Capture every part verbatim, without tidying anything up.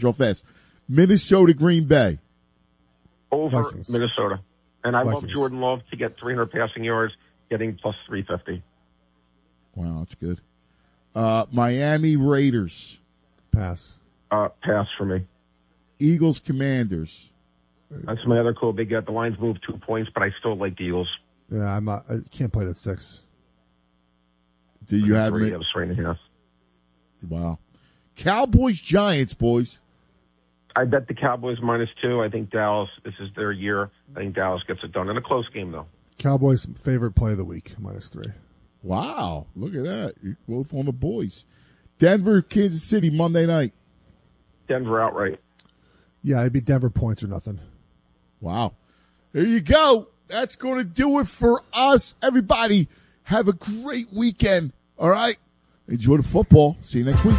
Rams real fast. Minnesota, Green Bay. Over Vikings. Minnesota. And I Vikings. love Jordan Love to get three hundred passing yards, getting plus three fifty. Wow, that's good. Uh, Miami Raiders. Pass. Uh, pass for me. Eagles, Commanders. That's my other cool big get. The lines moved two points, but I still like the Eagles. Yeah, I'm not, I can't play it at six. Do you have three? me? It was three and a half. Wow. Cowboys, Giants, boys. I bet the Cowboys minus two. I think Dallas, this is their year. I think Dallas gets it done. In a close game, though. Cowboys' favorite play of the week, minus three. Wow. Look at that. You're both on the boys. Denver, Kansas City, Monday night. Denver outright. Yeah, it'd be Denver points or nothing. Wow. There you go. That's going to do it for us. Everybody, have a great weekend. All right? Enjoy the football. See you next week.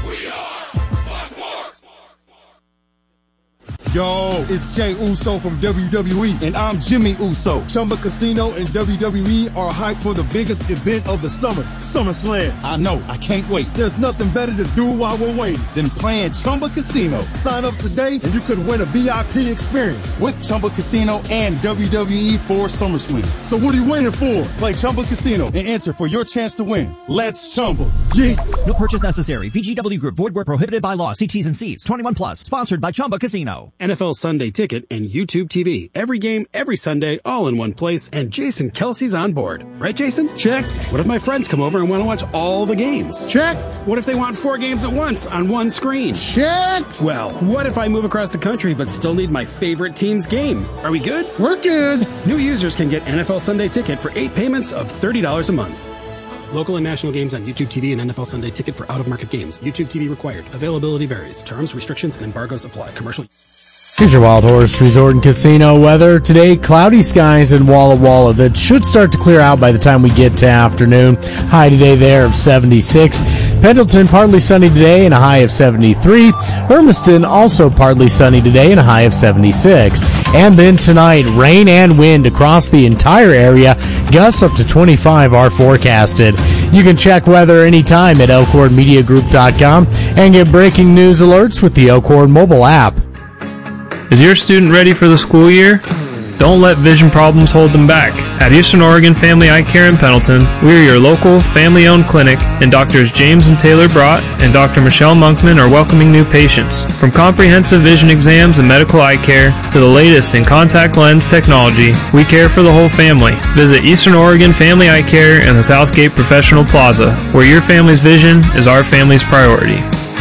Yo, it's Jay Uso from W W E, and I'm Jimmy Uso. Chumba Casino and W W E are hyped for the biggest event of the summer, SummerSlam. I know, I can't wait. There's nothing better to do while we're waiting than playing Chumba Casino. Sign up today, and you could win a V I P experience with Chumba Casino and W W E for SummerSlam. So what are you waiting for? Play Chumba Casino and enter for your chance to win. Let's Chumba. Yeah. No purchase necessary. V G W Group. Void where prohibited by law. See T's and C's. twenty-one plus. Sponsored by Chumba Casino. N F L Sunday Ticket and YouTube T V. Every game, every Sunday, all in one place, and Jason Kelsey's on board. Right, Jason? Check. What if my friends come over and want to watch all the games? Check. What if they want four games at once on one screen? Check. Well, what if I move across the country but still need my favorite team's game? Are we good? We're good. New users can get N F L Sunday Ticket for eight payments of thirty dollars a month. Local and national games on YouTube T V and N F L Sunday Ticket for out-of-market games. YouTube T V required. Availability varies. Terms, restrictions, and embargoes apply. Commercial. Here's your Wild Horse Resort and Casino weather. Today, cloudy skies in Walla Walla that should start to clear out by the time we get to afternoon. High today there of seventy-six. Pendleton, partly sunny today and a high of seventy-three. Hermiston, also partly sunny today and a high of seventy-six. And then tonight, rain and wind across the entire area. Gusts up to twenty-five are forecasted. You can check weather anytime at elkhorn media group dot com and get breaking news alerts with the Elkhorn mobile app. Is your student ready for the school year? Don't let vision problems hold them back. At Eastern Oregon Family Eye Care in Pendleton, we are your local, family-owned clinic, and Doctors James and Taylor Brott and Doctor Michelle Monkman are welcoming new patients. From comprehensive vision exams and medical eye care to the latest in contact lens technology, we care for the whole family. Visit Eastern Oregon Family Eye Care in the Southgate Professional Plaza, where your family's vision is our family's priority.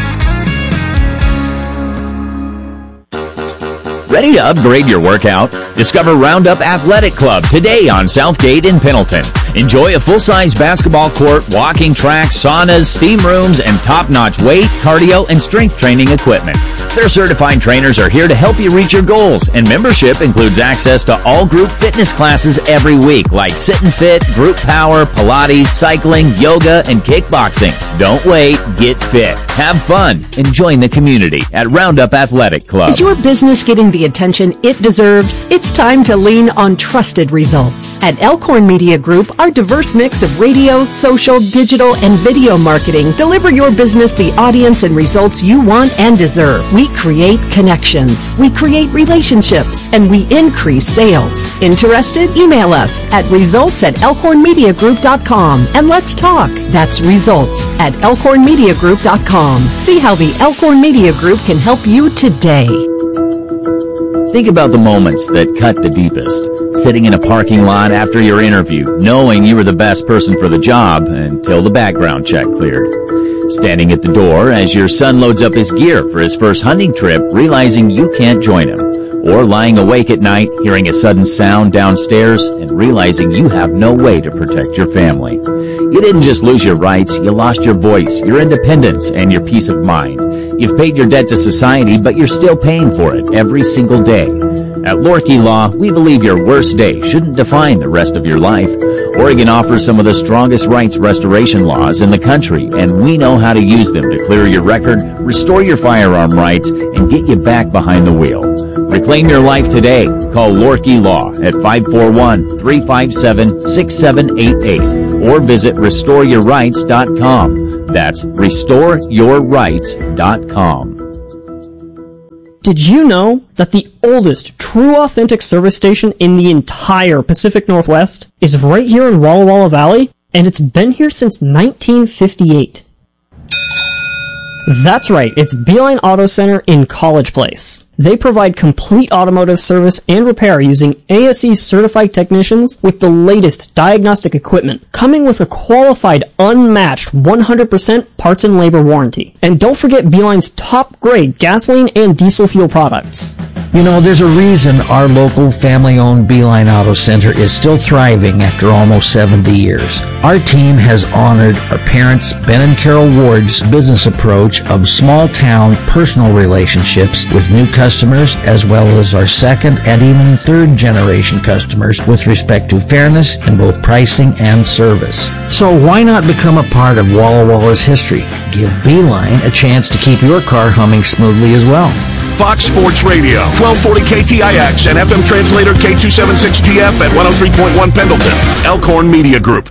Ready to upgrade your workout? Discover Roundup Athletic Club today on Southgate in Pendleton. Enjoy a full-size basketball court, walking track, saunas, steam rooms, and top-notch weight, cardio, and strength training equipment. Their certified trainers are here to help you reach your goals, and membership includes access to all group fitness classes every week, like Sit and Fit, Group Power, Pilates, cycling, yoga, and kickboxing. Don't wait, get fit, have fun, and join the community at Roundup Athletic Club. Is your business getting the attention it deserves? It's time to lean on trusted results. At Elkhorn Media Group, our diverse mix of radio, social, digital, and video marketing deliver your business the audience and results you want and deserve. We create connections, we create relationships, and we increase sales. Interested? Email us at results at elkhorn media group dot com and let's talk. That's results at elkhorn media group dot com. See how the Elkhorn Media Group can help you today. Think about the moments that cut the deepest. Sitting in a parking lot after your interview, knowing you were the best person for the job until the background check cleared. Standing at the door as your son loads up his gear for his first hunting trip, realizing you can't join him. Or lying awake at night, hearing a sudden sound downstairs and realizing you have no way to protect your family. You didn't just lose your rights, you lost your voice, your independence, and your peace of mind. You've paid your debt to society, but you're still paying for it every single day. At Lorkey Law, we believe your worst day shouldn't define the rest of your life. Oregon offers some of the strongest rights restoration laws in the country, and we know how to use them to clear your record, restore your firearm rights, and get you back behind the wheel. Reclaim your life today. Call Lorkey Law at five four one, three five seven, six seven eight eight or visit restore your rights dot com. That's restore your rights dot com. Did you know that the oldest true authentic service station in the entire Pacific Northwest is right here in Walla Walla Valley? And it's been here since nineteen fifty-eight. That's right, it's Beeline Auto Center in College Place. They provide complete automotive service and repair using A S E certified technicians with the latest diagnostic equipment, coming with a qualified, unmatched one hundred percent parts and labor warranty. And don't forget Beeline's top grade gasoline and diesel fuel products. You know, there's a reason our local family-owned Beeline Auto Center is still thriving after almost seventy years. Our team has honored our parents, Ben and Carol Ward's business approach of small-town personal relationships with new customers, as well as our second and even third-generation customers with respect to fairness in both pricing and service. So why not become a part of Walla Walla's history? Give Beeline a chance to keep your car humming smoothly as well. Fox Sports Radio, twelve forty K T I X and F M translator K two seventy-six G F at one oh three point one Pendleton. Elkhorn Media Group.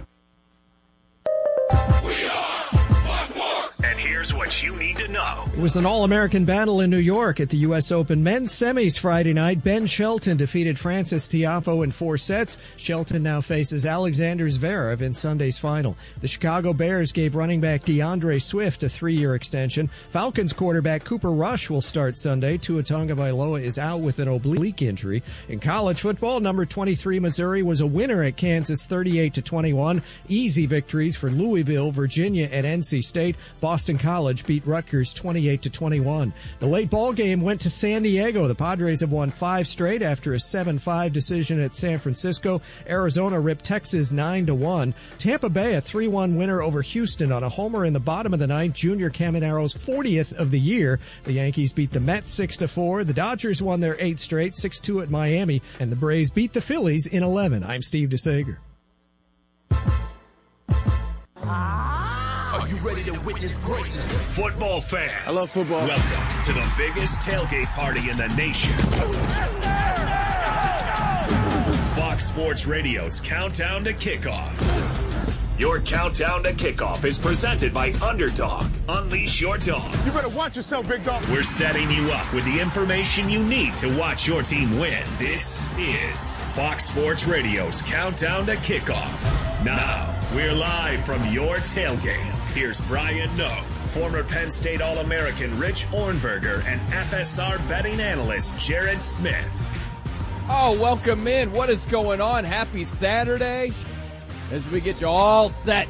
And here's what you need to know. It was an all-American battle in New York at the U S Open men's semis Friday night. Ben Shelton defeated Francis Tiafoe in four sets. Shelton now faces Alexander Zverev in Sunday's final. The Chicago Bears gave running back DeAndre Swift a three-year extension. Falcons quarterback Cooper Rush will start Sunday. Tua Tagovailoa is out with an oblique injury. In college football, number twenty-three Missouri was a winner at Kansas thirty-eight to twenty-one. Easy victories for Louisville, Virginia, and N C State. Boston College beat Rutgers twenty-eight to twenty-one. The late ball game went to San Diego. The Padres have won five straight after a seven five decision at San Francisco. Arizona ripped Texas nine to one. Tampa Bay a three one winner over Houston on a homer in the bottom of the ninth. Junior Caminero's fortieth of the year. The Yankees beat the Mets six to four. The Dodgers won their eighth straight, six two at Miami, and the Braves beat the Phillies in eleven. I'm Steve DeSager. Are you ready to witness greatness? Football fans. I love football. Welcome to the biggest tailgate party in the nation. Fox Sports Radio's Countdown to Kickoff. Your Countdown to Kickoff is presented by Underdog. Unleash your dog. You better watch yourself, big dog. We're setting you up with the information you need to watch your team win. This is Fox Sports Radio's Countdown to Kickoff. Now, we're live from your tailgate. Here's Brian Noe, former Penn State All-American Rich Ornberger, and F S R betting analyst Jared Smith. Oh, welcome in. What is going on? Happy Saturday as we get you all set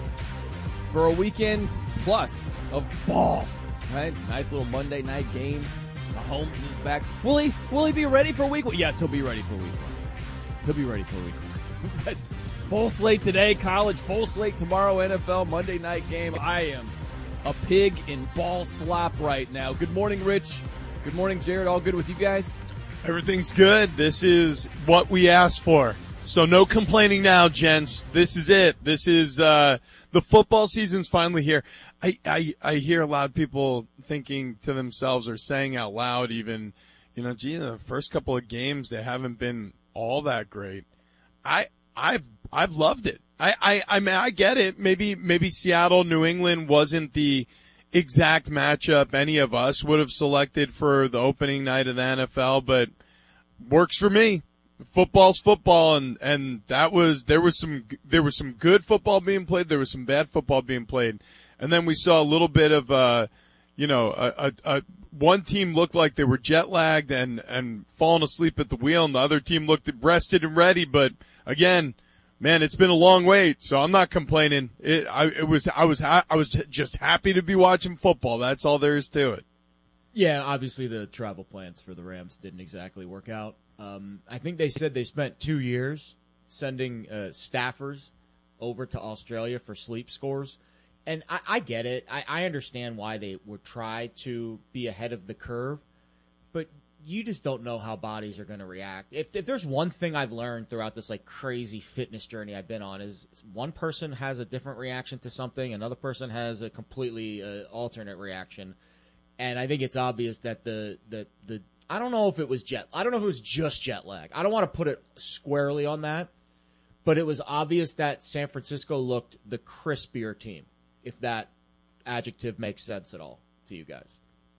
for a weekend plus of ball. Right? Nice little Monday night game. Mahomes is back. Will he will he be ready for week one? Yes, he'll be ready for week one. He'll be ready for week one. But full slate today, college, full slate tomorrow, N F L, Monday night game. I am a pig in ball slop right now. Good morning, Rich. Good morning, Jared. All good with you guys? Everything's good. This is what we asked for. So no complaining now, gents. This is it. This is uh the football season's finally here. I, I I hear a lot of people thinking to themselves or saying out loud even, you know, gee, the first couple of games they haven't been all that great. I I've I've loved it. I, I, I mean I get it. Maybe maybe Seattle, New England wasn't the exact matchup any of us would have selected for the opening night of the N F L, but works for me. Football's football, and, and that was there was some there was some good football being played. There was some bad football being played, and then we saw a little bit of uh, you know, a, a, a one team looked like they were jet lagged and and falling asleep at the wheel, and the other team looked rested and ready. But again, man, it's been a long wait, so I'm not complaining. It I it was I was ha- I was just happy to be watching football. That's all there is to it. Yeah, obviously the travel plans for the Rams didn't exactly work out. Um, I think they said they spent two years sending uh, staffers over to Australia for sleep scores. And I, I get it. I, I understand why they would try to be ahead of the curve. But you just don't know how bodies are going to react. If, if there's one thing I've learned throughout this like crazy fitness journey I've been on is one person has a different reaction to something. Another person has a completely uh, alternate reaction. And I think it's obvious that the, the, the, I don't know if it was jet, I don't know if it was just jet lag. I don't want to put it squarely on that, but it was obvious that San Francisco looked the crispier team, if that adjective makes sense at all to you guys.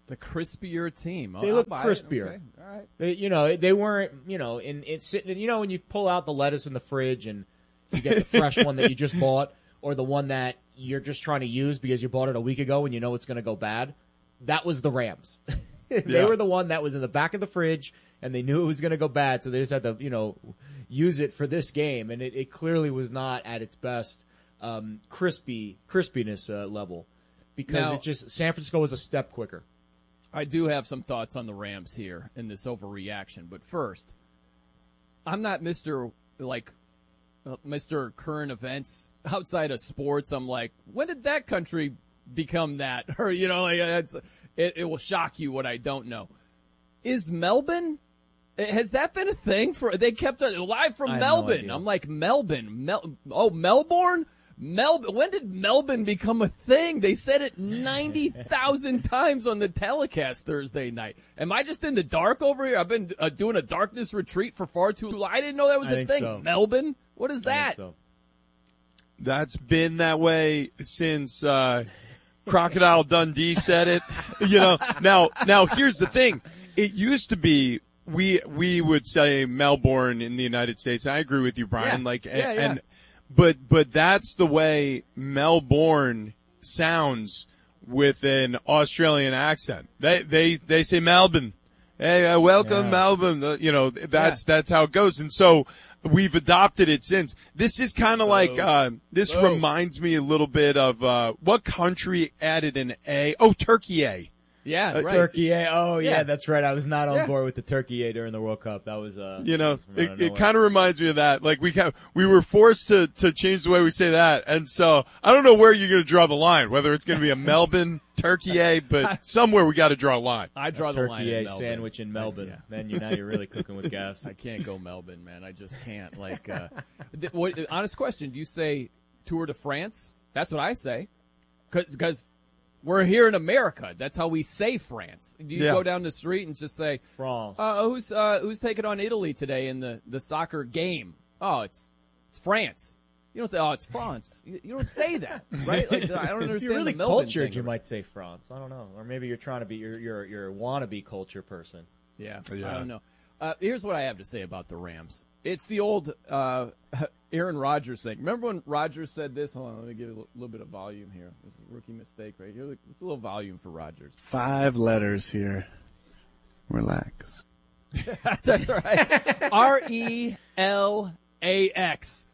The crispier team. They I'll look buy it. crispier. Okay. All right. They, you know, they weren't, you know, in it's sitting. You know, when you pull out the lettuce in the fridge and you get the fresh one that you just bought, or the one that you're just trying to use because you bought it a week ago and you know it's going to go bad. That was the Rams. They Yeah. were the one that was in the back of the fridge, and they knew it was going to go bad, so they just had to, you know, use it for this game, and it, it clearly was not at its best um, crispy crispiness uh, level because Now- it just San Francisco was a step quicker. I do have some thoughts on the Rams here in this overreaction, but first, I'm not Mister like uh, Mister Current Events outside of sports. I'm like, when did that country become that? Or you know, like it's, it, it will shock you what I don't know. Is Melbourne? Has that been a thing for? They kept it live from I have no Melbourne. idea. I'm like Melbourne. Mel, oh, Melbourne. Melbourne. When did Melbourne become a thing? They said it ninety thousand times on the telecast Thursday night. Am I just in the dark over here? I've been uh, doing a darkness retreat for far too long. I didn't know that was I a think thing. so. Melbourne? What is I that? think so. That's been that way since uh, Crocodile Dundee said it. You know, now now here's the thing. It used to be we we would say Melbourne in the United States. I agree with you, Brian. Yeah. Like Yeah, and, yeah. and but but that's the way Melbourne sounds with an Australian accent. They they they say Melbourne. Hey, uh, welcome Yeah. Melbourne. Uh, you know, that's that's how it goes. And so we've adopted it since. This is kind of like uh this Boo. reminds me a little bit of uh what country added an A? Oh, Turkey A. Yeah, Uh, right. Turkey A. Oh, yeah, Yeah. that's right. I was not on Yeah. board with the Turkey A during the World Cup. That was, uh, You know, from out it, of it nowhere. kind of reminds me of that. Like we ca- we were forced to to change the way we say that, and so I don't know where you're going to draw the line. Whether it's going to be a Melbourne Turkey A, but somewhere we got to draw a line. I draw the line Turkey in A Melbourne. sandwich in Melbourne. Yeah. Then you now you're really cooking with gas. I can't go Melbourne, man. I just can't. Like, uh, th- what, honest question: do you say Tour de France? That's what I say, because we're here in America. That's how we say France. Do you Yeah. go down the street and just say France. Uh, who's uh, who's taking on Italy today in the, the soccer game? Oh, it's it's France. You don't say, oh, it's France. You, you don't say that, right? Like, I don't understand If you're really the Melbourne cultured, thing. you might say France. I don't know. Or maybe you're trying to be, you're, you're, you're a wannabe culture person. Yeah, Yeah. I don't know. Uh, here's what I have to say about the Rams. It's the old uh, Aaron Rodgers thing. Remember when Rodgers said this? Hold on, let me give it a little bit of volume here. This is a rookie mistake right here. It's a little volume for Rodgers. Five letters here. Relax. That's right. R E L A X.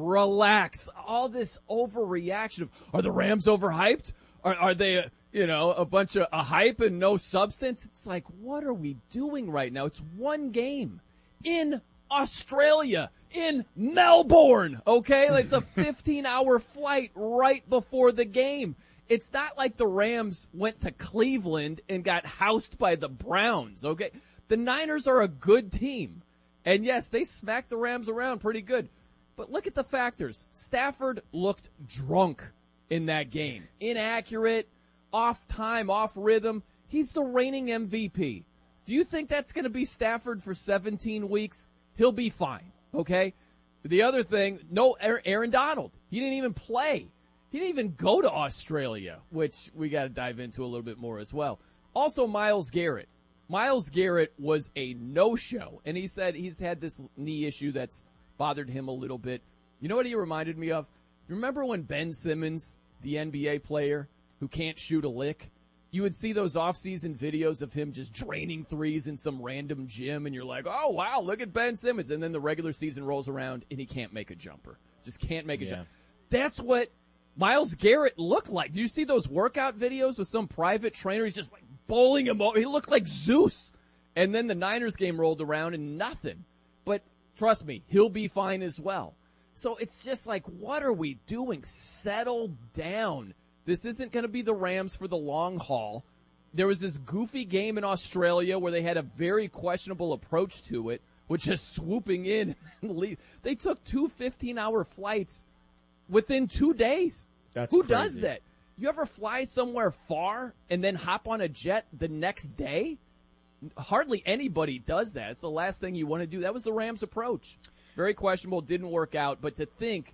Relax. All this overreaction of, are the Rams overhyped? Are, are they, uh, you know, a bunch of a hype and no substance? It's like, what are we doing right now? It's one game in Australia, in Melbourne, okay? Like, it's a fifteen-hour flight right before the game. It's not like the Rams went to Cleveland and got housed by the Browns, okay? The Niners are a good team. And yes, they smacked the Rams around pretty good. But look at the factors. Stafford looked drunk in that game. Inaccurate, off time, off rhythm. He's the reigning M V P. Do you think that's going to be Stafford for seventeen weeks? He'll be fine, okay? The other thing, no Aaron Donald. He didn't even play. He didn't even go to Australia, which we got to dive into a little bit more as well. Also, Myles Garrett. Myles Garrett was a no-show, and he said he's had this knee issue that's bothered him a little bit. You know what he reminded me of? You remember when Ben Simmons, the N B A player who can't shoot a lick, you would see those off-season videos of him just draining threes in some random gym, and you're like, oh, wow, look at Ben Simmons. And then the regular season rolls around, and he can't make a jumper. Just can't make a Yeah. jumper. That's what Myles Garrett looked like. Do you see those workout videos with some private trainer? He's just like bowling him over. He looked like Zeus. And then the Niners game rolled around and nothing. But trust me, he'll be fine as well. So it's just like, what are we doing? Settle down. This isn't going to be the Rams for the long haul. There was this goofy game in Australia where they had a very questionable approach to it, which is swooping in and leave. They took two fifteen-hour flights within two days. That's Who crazy. does that? You ever fly somewhere far and then hop on a jet the next day? Hardly anybody does that. It's the last thing you want to do. That was the Rams' approach. Very questionable, didn't work out. But to think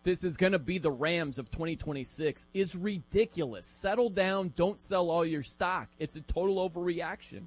this is going to be the Rams of twenty twenty-six is ridiculous. Settle down. Don't sell all your stock. It's a total overreaction.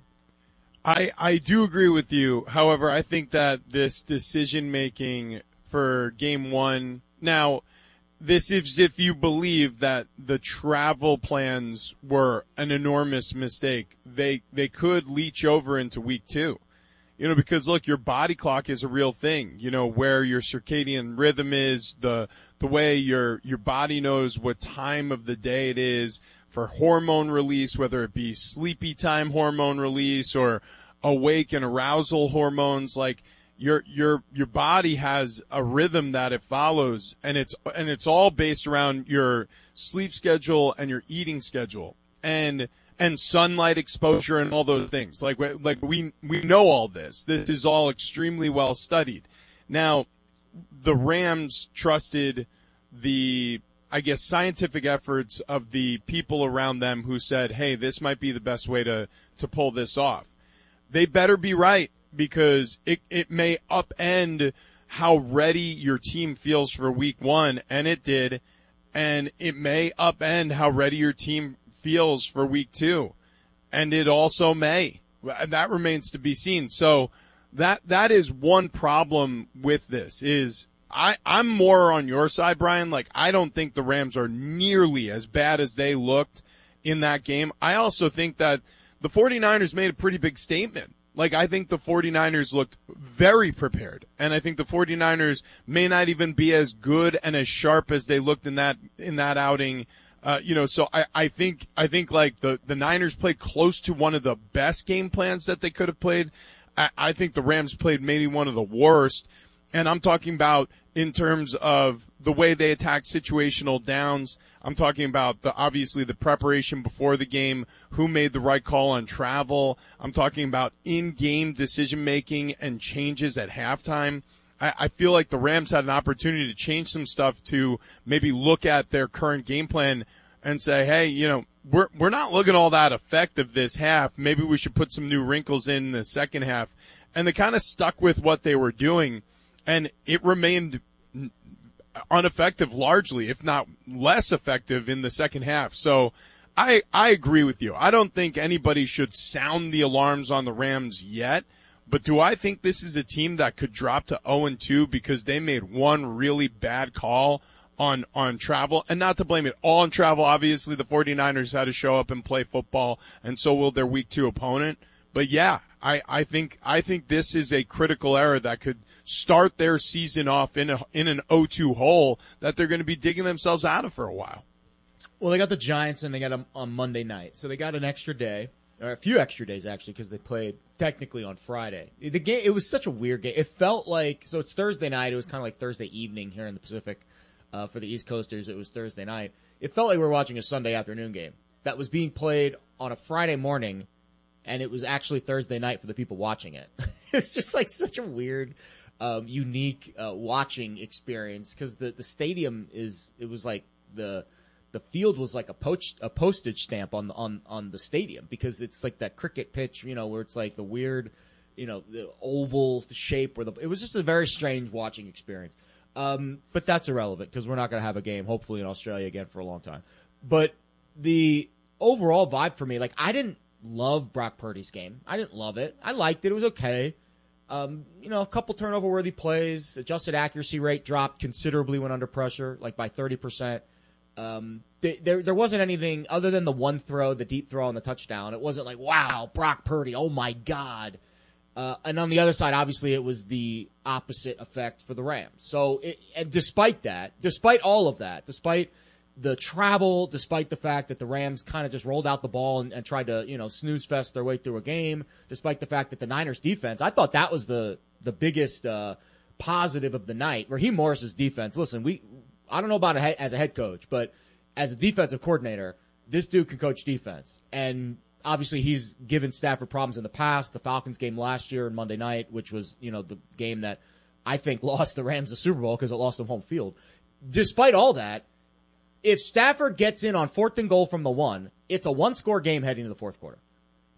I, I do agree with you. However, I think that this decision making for game one, now, this is if you believe that the travel plans were an enormous mistake. They, they could leach over into week two. You know, because look, your body clock is a real thing. You know, where your circadian rhythm is, the, the way your, your body knows what time of the day it is for hormone release, whether it be sleepy time hormone release or awake and arousal hormones. Like your, your, your body has a rhythm that it follows, and it's, and it's all based around your sleep schedule and your eating schedule and, and sunlight exposure and all those things. Like, like we, we know all this. This is all extremely well studied. Now, the Rams trusted the, I guess, scientific efforts of the people around them who said, hey, this might be the best way to, to pull this off. They better be right, because it, it may upend how ready your team feels for week one, and it did, and it may upend how ready your team feels for week two, and it also may. That remains to be seen. So that that is one problem with this is I, I'm more on your side, Brian. Like, I don't think the Rams are nearly as bad as they looked in that game. I also think that the 49ers made a pretty big statement. Like, I think the 49ers looked very prepared, and I think the 49ers may not even be as good and as sharp as they looked in that in that outing. Uh, you know, so I, I think I think like the, the Niners played close to one of the best game plans that they could have played. I, I think the Rams played maybe one of the worst, and I'm talking about in terms of the way they attacked situational downs. I'm talking about the obviously the preparation before the game, who made the right call on travel. I'm talking about in-game decision-making and changes at halftime. I, I feel like the Rams had an opportunity to change some stuff to maybe look at their current game plan and say, hey, you know, we're we're not looking all that effective this half. Maybe we should put some new wrinkles in the second half. And they kind of stuck with what they were doing, and it remained ineffective largely, if not less effective in the second half. So I I agree with you. I don't think anybody should sound the alarms on the Rams yet. But do I think this is a team that could drop to oh and two because they made one really bad call on, on travel? And not to blame it all on travel. Obviously, the 49ers had to show up and play football, and so will their week two opponent. But yeah, I, I think, I think this is a critical error that could start their season off in a, in an oh two hole that they're going to be digging themselves out of for a while. Well, they got the Giants and they got them on Monday night. So they got an extra day. Or a few extra days, actually, because they played technically on Friday. The game, it was such a weird game. It felt like, so it's Thursday night. It was kind of like Thursday evening here in the Pacific. Uh, for the East Coasters, it was Thursday night. It felt like we were watching a Sunday afternoon game that was being played on a Friday morning, and it was actually Thursday night for the people watching it. It's just like such a weird, um, unique uh, watching experience, because the, the stadium is, it was like the... The field was like a, poach, a postage stamp on the, on, on the stadium, because it's like that cricket pitch, you know, where it's like the weird, you know, the oval shape, where the, it was just a very strange watching experience. Um, but that's irrelevant, because we're not going to have a game, hopefully, in Australia again for a long time. But the overall vibe for me, like, I didn't love Brock Purdy's game. I didn't love it. I liked it. It was okay. Um, you know, a couple turnover worthy plays, adjusted accuracy rate dropped considerably when under pressure, like by thirty percent. Um, th- there, there wasn't anything other than the one throw, the deep throw on the touchdown. It wasn't like, wow, Brock Purdy, oh my God. Uh, and on the other side, obviously, it was the opposite effect for the Rams. So, it, and despite that, despite all of that, despite the travel, despite the fact that the Rams kind of just rolled out the ball and, and tried to, you know, snooze fest their way through a game, despite the fact that the Niners defense, I thought that was the, the biggest, uh, positive of the night. Raheem Morris's defense, listen, we, I don't know about a, as a head coach, but as a defensive coordinator, this dude can coach defense. And obviously he's given Stafford problems in the past. The Falcons game last year and Monday night, which was, you know, the game that I think lost the Rams the Super Bowl because it lost them home field. Despite all that, if Stafford gets in on fourth and goal from the one, it's a one-score game heading to the fourth quarter.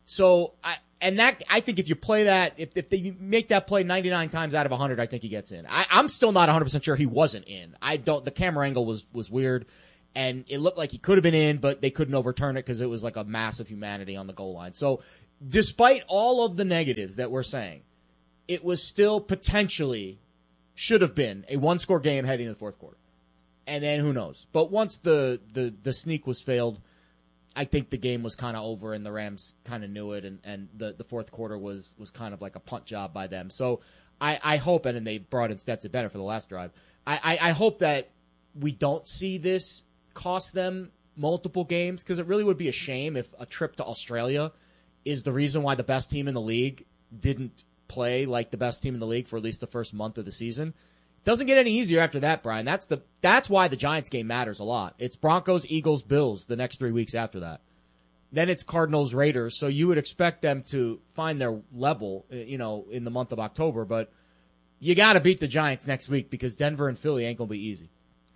So I and that I think if you play that, if if they make that play ninety-nine times out of one hundred, I think he gets in. I, I'm still not one hundred percent sure he wasn't in. I don't. The camera angle was was weird, and it looked like he could have been in, but they couldn't overturn it because it was like a mass of humanity on the goal line. So, despite all of the negatives that we're saying, it was still potentially should have been a one score game heading to the fourth quarter, and then who knows? But once the the the sneak was failed, I think the game was kind of over, and the Rams kind of knew it, and, and the, the fourth quarter was, was kind of like a punt job by them. So I, I hope, and, and they brought in Stetson Bennett for the last drive, I, I, I hope that we don't see this cost them multiple games, because it really would be a shame if a trip to Australia is the reason why the best team in the league didn't play like the best team in the league for at least the first month of the season. Doesn't get any easier after that, Brian. That's the that's why the Giants game matters a lot. It's Broncos, Eagles, Bills the next three weeks after that. Then it's Cardinals, Raiders. So you would expect them to find their level, you know, in the month of October. But you got to beat the Giants next week because Denver and Philly ain't gonna be easy.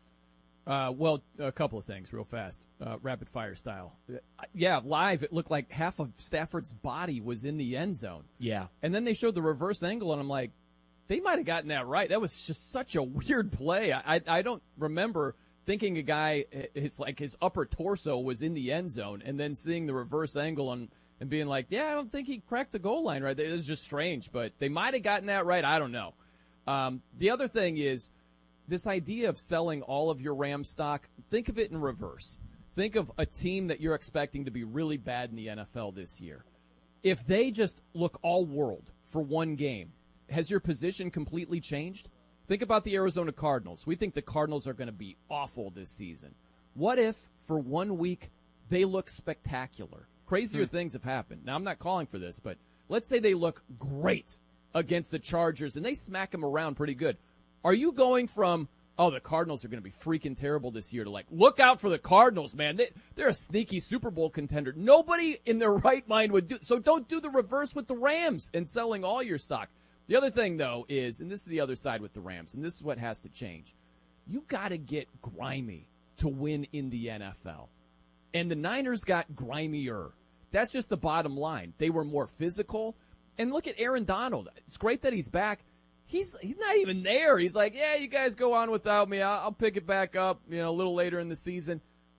Uh, well, a couple of things real fast, uh, rapid fire style. Uh, yeah, live it looked like half of Stafford's body was in the end zone. Yeah, and then they showed the reverse angle, and I'm like, they might have gotten that right. That was just such a weird play. I, I I don't remember thinking a guy his like his upper torso was in the end zone, and then seeing the reverse angle and and being like, yeah, I don't think he cracked the goal line right. It was just strange, but they might have gotten that right. I don't know. Um, the other thing is this idea of selling all of your Ram stock. Think of it in reverse. Think of a team that you're expecting to be really bad in the N F L this year. If they just look all world for one game, has your position completely changed? Think about the Arizona Cardinals. We think the Cardinals are going to be awful this season. What if, for one week, they look spectacular? Crazier hmm. things have happened. Now, I'm not calling for this, but let's say they look great against the Chargers, and they smack them around pretty good. Are you going from, oh, the Cardinals are going to be freaking terrible this year, to like, look out for the Cardinals, man. They, they're a sneaky Super Bowl contender. Nobody in their right mind would do so. Don't do the reverse with the Rams and selling all your stock. The other thing, though, is, and this is the other side with the Rams, and this is what has to change. You got to get grimy to win in the N F L. And the Niners got grimier. That's just the bottom line. They were more physical. And look at Aaron Donald. It's great that he's back. He's he's not even there. He's like, yeah, you guys go on without me. I'll, I'll pick it back up, you know, a little later in the season.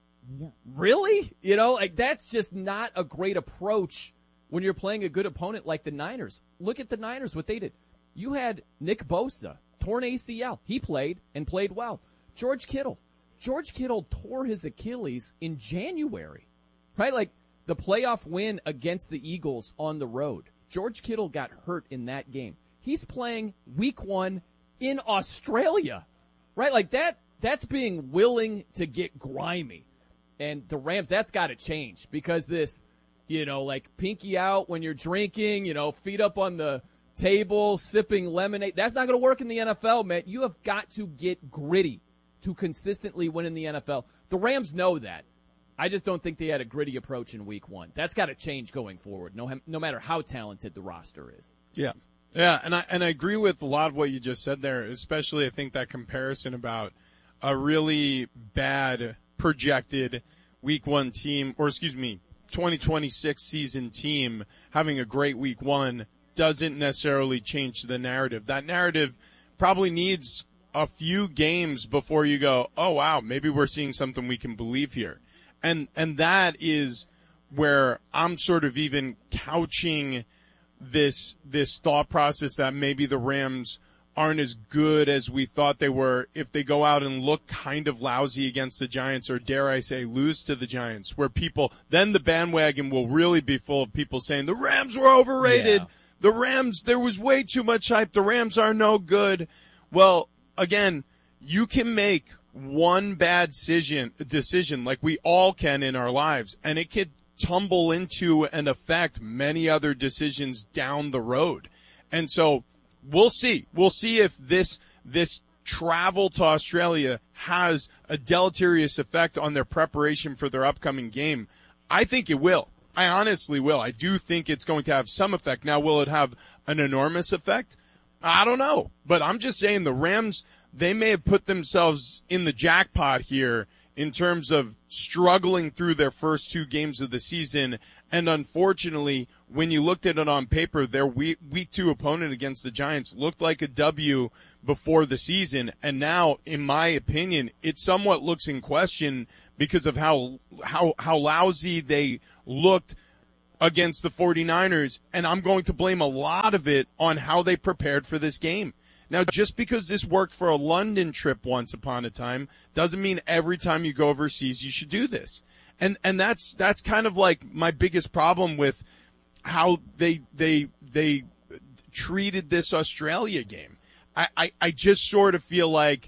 Really? You know, like that's just not a great approach when you're playing a good opponent like the Niners. Look at the Niners, what they did. You had Nick Bosa, torn A C L. He played and played well. George Kittle. George Kittle tore his Achilles in January, right? Like the playoff win against the Eagles on the road. George Kittle got hurt in that game. He's playing week one in Australia, right? Like that, that's being willing to get grimy. And the Rams, that's got to change because this, you know, like pinky out when you're drinking, you know, feet up on the table, sipping lemonade. That's not going to work in the N F L, man. You have got to get gritty to consistently win in the N F L. The Rams know that. I just don't think they had a gritty approach in week one. That's got to change going forward, no, no matter how talented the roster is. Yeah. Yeah, and I and I agree with a lot of what you just said there, especially I think that comparison about a really bad projected week one team, or excuse me, twenty twenty-six season team having a great week one doesn't necessarily change the narrative. That narrative probably needs a few games before you go, oh, wow, maybe we're seeing something we can believe here. And and that is where I'm sort of even couching this this thought process that maybe the Rams aren't as good as we thought they were if they go out and look kind of lousy against the Giants, or dare I say lose to the Giants, where people, then the bandwagon will really be full of people saying the Rams were overrated. Yeah. The Rams, there was way too much hype. The Rams are no good. Well, again, you can make one bad decision, decision like we all can in our lives, and it could tumble into and affect many other decisions down the road. And so we'll see. We'll see if this this travel to Australia has a deleterious effect on their preparation for their upcoming game. I think it will. I honestly will. I do think it's going to have some effect. Now, will it have an enormous effect? I don't know. But I'm just saying the Rams, they may have put themselves in the jackpot here in terms of struggling through their first two games of the season and unfortunately when you looked at it on paper, their week, week two opponent against the Giants looked like a W before the season. And now, in my opinion, it somewhat looks in question because of how, how, how lousy they looked against the 49ers. And I'm going to blame a lot of it on how they prepared for this game. Now, just because this worked for a London trip once upon a time doesn't mean every time you go overseas you should do this. And and that's that's kind of like my biggest problem with how they they they treated this Australia game. I, I, I just sort of feel like,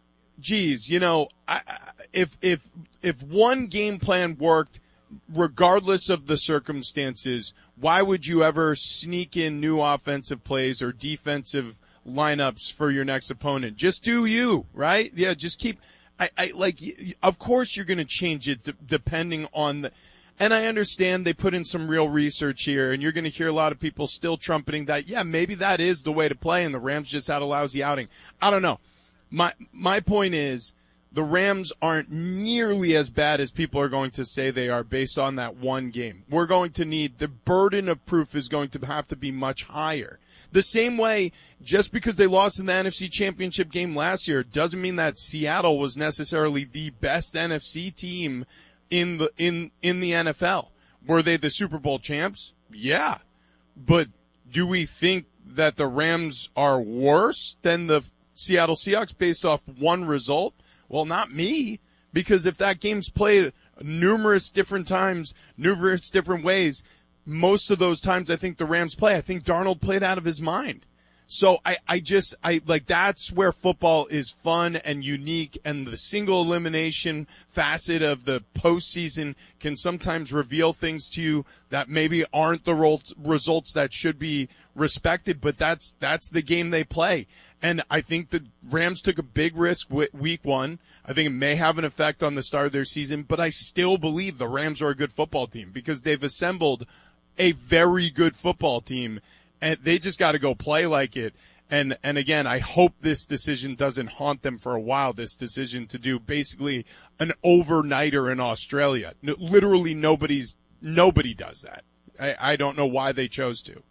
geez, you know, I, if if if one game plan worked regardless of the circumstances, why would you ever sneak in new offensive plays or defensive lineups for your next opponent? Just do you, right? Yeah, just keep I, I like of course you're going to change it d- depending on the and I understand they put in some real research here, and you're going to hear a lot of people still trumpeting that, yeah, maybe that is the way to play and the Rams just had a lousy outing. I don't know. My my point is the Rams aren't nearly as bad as people are going to say they are based on that one game. We're going to need the burden of proof is going to have to be much higher. The same way, just because they lost in the N F C Championship game last year doesn't mean that Seattle was necessarily the best N F C team in the in in the N F L. Were they the Super Bowl champs? Yeah. But do we think that the Rams are worse than the Seattle Seahawks based off one result? Well, not me, because if that game's played numerous different times, numerous different ways, most of those times I think the Rams play. I think Darnold played out of his mind. So I, I just, I like, that's where football is fun and unique, and the single elimination facet of the postseason can sometimes reveal things to you that maybe aren't the ro- results that should be respected, but that's, that's the game they play. And I think the Rams took a big risk w- week one. I think it may have an effect on the start of their season, but I still believe the Rams are a good football team because they've assembled a very good football team, and they just got to go play like it. And and again, I hope this decision doesn't haunt them for a while, this decision to do basically an overnighter in Australia. No, literally nobody's nobody does that. I, I don't know why they chose to.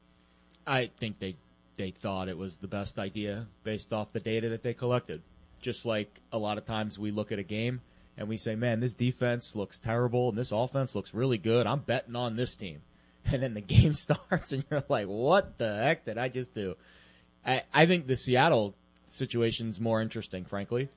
I think they they thought it was the best idea based off the data that they collected. Just like a lot of times we look at a game and we say, man, this defense looks terrible and this offense looks really good. I'm betting on this team. And then the game starts and you're like, what the heck did I just do? I, I think the Seattle situation's more interesting, frankly.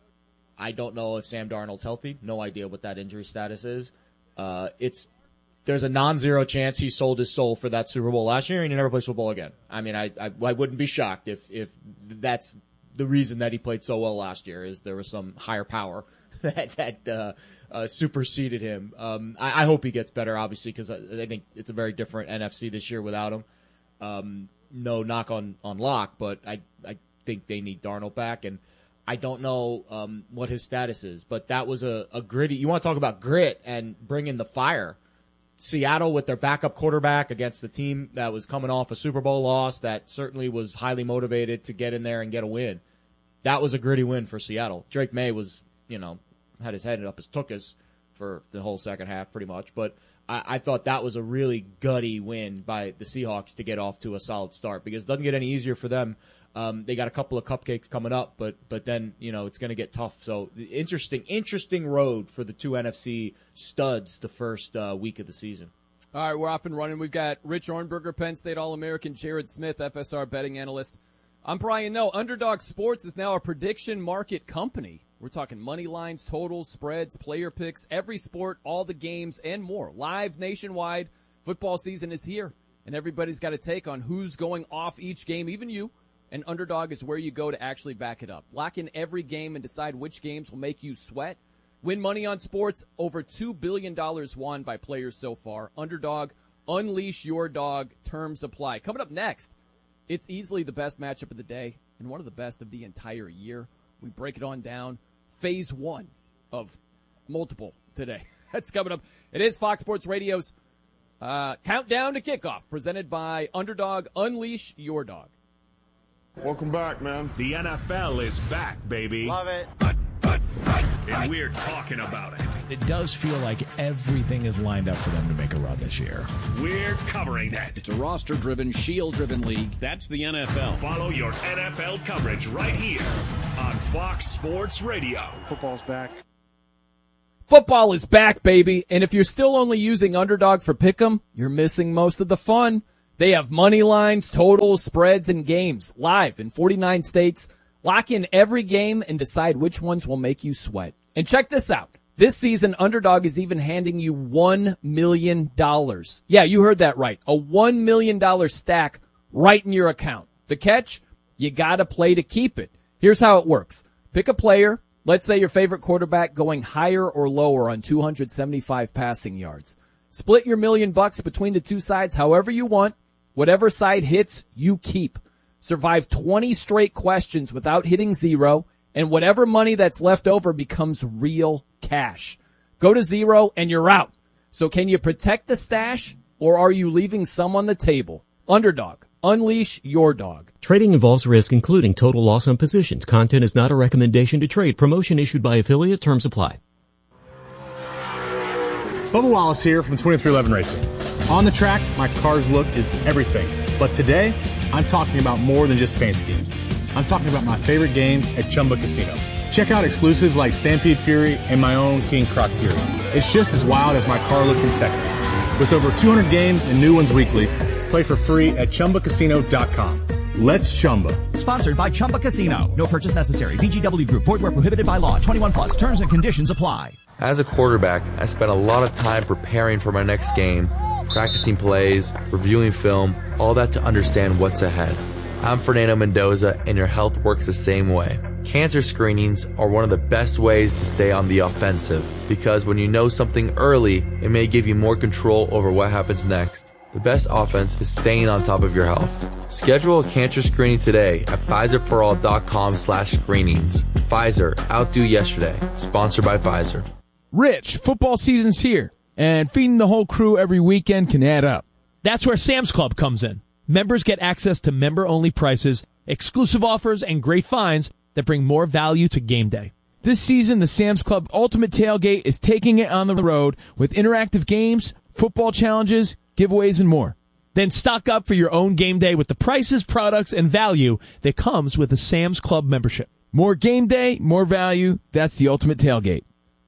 I don't know if Sam Darnold's healthy. No idea what that injury status is. Uh, it's There's a non-zero chance he sold his soul for that Super Bowl last year and he never plays football again. I mean, I, I, I wouldn't be shocked if, if that's the reason that he played so well last year is there was some higher power that, that, uh, uh, superseded him. Um, I, I hope he gets better, obviously, because I, I think it's a very different N F C this year without him. Um, no knock on, on Locke, but I, I think they need Darnold back, and I don't know, um, what his status is, but that was a, a gritty, you want to talk about grit and bring in the fire. Seattle with their backup quarterback against the team that was coming off a Super Bowl loss that certainly was highly motivated to get in there and get a win. That was a gritty win for Seattle. Drake May was, you know, had his head up his tuchus for the whole second half pretty much, but I, I thought that was a really gutty win by the Seahawks to get off to a solid start because it doesn't get any easier for them. Um, they got a couple of cupcakes coming up, but but then, you know, it's going to get tough. So interesting, interesting road for the two N F C studs the first uh, week of the season. All right, we're off and running. We've got Rich Ornberger, Penn State All-American, Jared Smith, F S R betting analyst. I'm Brian Noe. Underdog Sports is now a prediction market company. We're talking money lines, totals, spreads, player picks, every sport, all the games, and more. Live nationwide. Football season is here, and everybody's got a take on who's going off each game, even you. And Underdog is where you go to actually back it up. Lock in every game and decide which games will make you sweat. Win money on sports. Over two billion dollars won by players so far. Underdog, unleash your dog. Terms apply. Coming up next, it's easily the best matchup of the day and one of the best of the entire year. We break it on down. Phase one of multiple today. That's coming up. It is Fox Sports Radio's uh, Countdown to Kickoff, presented by Underdog. Unleash your dog. Welcome back, man. The N F L is back, baby. Love it. and we're talking about it. It does feel like everything is lined up for them to make a run this year. We're covering it. It's a roster-driven, shield-driven league. That's the N F L. Follow your N F L coverage right here on Fox Sports Radio. Football's back. Football is back, baby. And if you're still only using Underdog for Pick'em, you're missing most of the fun. They have money lines, totals, spreads, and games live in forty-nine states. Lock in every game and decide which ones will make you sweat. And check this out. This season, Underdog is even handing you one million dollars. Yeah, you heard that right. A one million dollars stack right in your account. The catch? You gotta play to keep it. Here's how it works. Pick a player. Let's say your favorite quarterback going higher or lower on two hundred seventy-five passing yards. Split your million bucks between the two sides however you want. Whatever side hits, you keep. Survive twenty straight questions without hitting zero, and whatever money that's left over becomes real cash. Go to zero and you're out. So can you protect the stash, or are you leaving some on the table? Underdog. Unleash your dog. Trading involves risk, including total loss on positions. Content is not a recommendation to trade. Promotion issued by affiliate. Terms apply. Bubba Wallace here from twenty-three eleven Racing. On the track, my car's look is everything. But today, I'm talking about more than just paint schemes. I'm talking about my favorite games at Chumba Casino. Check out exclusives like Stampede Fury and my own King Croc Fury. It's just as wild as my car look in Texas. With over two hundred games and new ones weekly, play for free at Chumba Casino dot com. Let's Chumba. Sponsored by Chumba Casino. No purchase necessary. V G W Group. Void where prohibited by law. twenty-one plus. Terms and conditions apply. As a quarterback, I spent a lot of time preparing for my next game, practicing plays, reviewing film, all that to understand what's ahead. I'm Fernando Mendoza, and your health works the same way. Cancer screenings are one of the best ways to stay on the offensive, because when you know something early, it may give you more control over what happens next. The best offense is staying on top of your health. Schedule a cancer screening today at Pfizerforall.com slash screenings. Pfizer, outdo yesterday. Sponsored by Pfizer. Rich, football season's here, and feeding the whole crew every weekend can add up. That's where Sam's Club comes in. Members get access to member-only prices, exclusive offers, and great finds that bring more value to game day. This season, the Sam's Club Ultimate Tailgate is taking it on the road with interactive games, football challenges, giveaways, and more. Then stock up for your own game day with the prices, products, and value that comes with a Sam's Club membership. More game day, more value. That's the Ultimate Tailgate.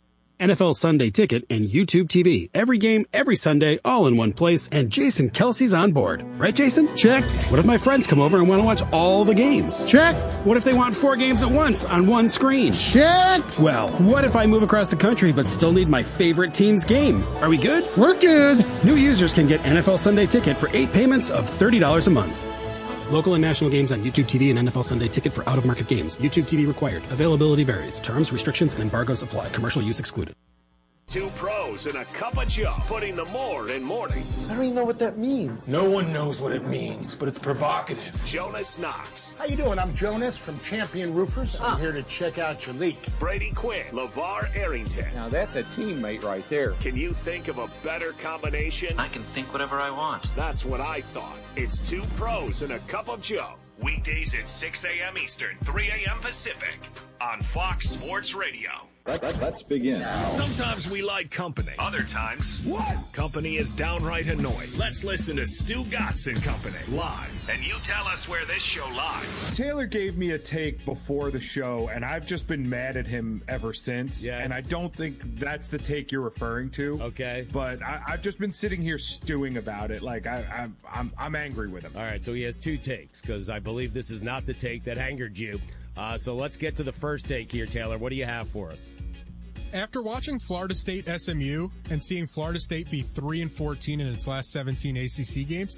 N F L Sunday Ticket and YouTube T V. Every game, every Sunday, all in one place, and Jason Kelsey's on board. Right, Jason? Check. What if my friends come over and want to watch all the games? Check. What if they want four games at once on one screen? Check. Well, what if I move across the country but still need my favorite team's game? Are we good? We're good. New users can get N F L Sunday Ticket for eight payments of thirty dollars a month. Local and national games on YouTube T V and N F L Sunday Ticket for out-of-market games. YouTube T V required. Availability varies. Terms, restrictions, and embargoes apply. Commercial use excluded. Two pros and a cup of Joe, putting the more in mornings. I don't even know what that means. No one knows what it means, but it's provocative. Jonas Knox. How you doing? I'm Jonas from Champion Roofers. I'm here to check out your leak. Brady Quinn. LeVar Arrington. Now that's a teammate right there. Can you think of a better combination? I can think whatever I want. That's what I thought. It's two pros and a cup of Joe. Weekdays at six a.m. Eastern, three a.m. Pacific on Fox Sports Radio. Let's begin. Sometimes we like company. Other times, what? Company is downright annoying. Let's listen to Stu Gatz and Company live. And you tell us where this show lies. Taylor gave me a take before the show, and I've just been mad at him ever since. Yes. And I don't think that's the take you're referring to. Okay. But I, I've just been sitting here stewing about it. Like, I, I'm, I'm, I'm angry with him. All right, so he has two takes, because I believe this is not the take that angered you. Uh, so let's get to the first take here, Taylor. What do you have for us? After watching Florida State S M U and seeing Florida State be three and fourteen in its last seventeen A C C games,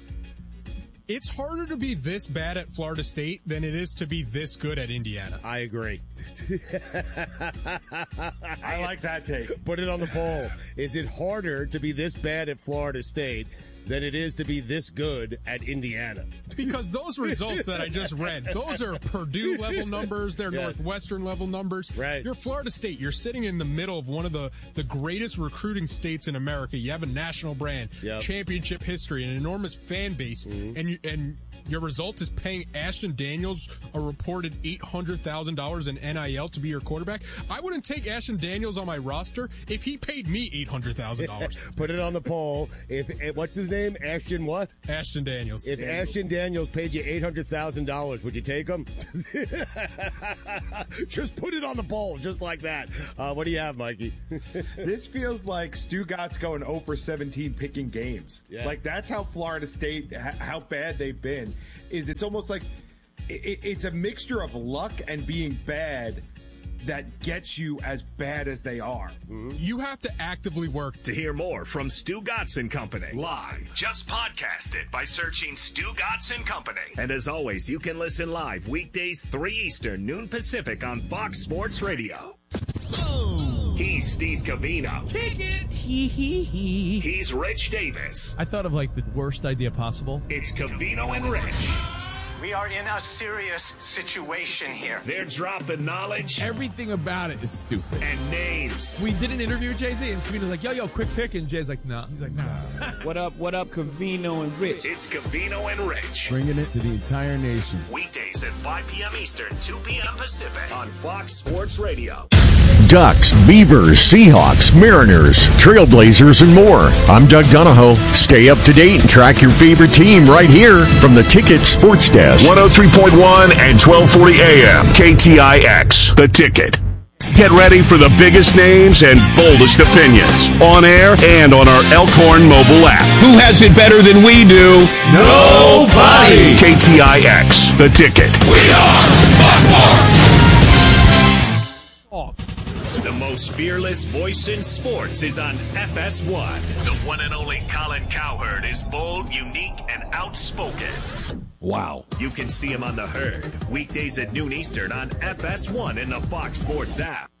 it's harder to be this bad at Florida State than it is to be this good at Indiana. I agree. I like that take. Put it on the poll. Is it harder to be this bad at Florida State than it is to be this good at Indiana? Because those results that I just read, those are Purdue level numbers, they're yes. Northwestern level numbers. Right. You're Florida State. You're sitting in the middle of one of the, the greatest recruiting states in America. You have a national brand, yep. championship history, an enormous fan base, mm-hmm. and you, and Your result is paying Ashton Daniels a reported eight hundred thousand dollars in N I L to be your quarterback. I wouldn't take Ashton Daniels on my roster if he paid me eight hundred thousand dollars. Put it on the poll. If what's his name? Ashton what? Ashton Daniels. If Daniels. Ashton Daniels paid you eight hundred thousand dollars, would you take him? Just put it on the poll, just like that. Uh, what do you have, Mikey? This feels like Stu Gott's going oh for seventeen picking games. Yeah. Like, that's how Florida State, how bad they've been. Is it's almost like it, it's a mixture of luck and being bad that gets you as bad as they are. Mm-hmm. You have to actively work. To hear more from Stu Gotts and Company live, just podcast it by searching Stu Gotts and Company. And as always, you can listen live weekdays three Eastern, noon Pacific on Fox Sports Radio. Oh. He's Steve Covino. Kick it. Hee hee hee. He's Rich Davis. I thought of like the worst idea possible. It's Covino and Rich. We are in a serious situation here. They're dropping knowledge. Everything about it is stupid. And names. We did an interview with Jay-Z, and Covino's like, yo, yo, quick pick. And Jay's like, no. Nah. He's like, no. Nah. What up, what up, Covino and Rich? It's Covino and Rich. Bringing it to the entire nation. Weekdays at five p.m. Eastern, two p.m. Pacific on Fox Sports Radio. Ducks, Beavers, Seahawks, Mariners, Trailblazers, and more. I'm Doug Donahoe. Stay up to date and track your favorite team right here from the Ticket Sports Desk. one oh three point one and twelve forty A M. K T I X. The Ticket. Get ready for the biggest names and boldest opinions on air and on our Elkhorn mobile app. Who has it better than we do? Nobody. K T I X. The Ticket. We are Fox Sports. The most fearless voice in sports is on F S one. The one and only Colin Cowherd is bold, unique, and outspoken. Wow. You can see him on The Herd, weekdays at noon Eastern on F S one in the Fox Sports app.